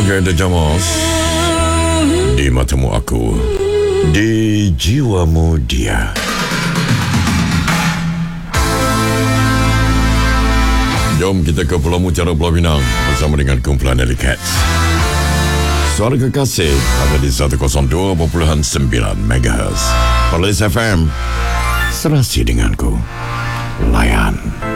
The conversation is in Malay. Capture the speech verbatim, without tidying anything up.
Andre de Jamos. Di matamu aku, di jiwamu dia. Jom kita ke Pulau Mutiara, Pulau Pinang bersama dengan kumpulan Alley Cats. Suara Kekasih ada di seratus dua perpuluhan sembilan megahertz. Perlis F M, serasi denganku. Layan.